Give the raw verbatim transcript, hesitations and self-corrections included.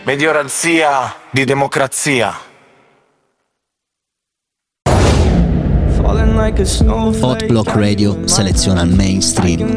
Medioranzia di democrazia. Hot Block Radio seleziona il mainstream.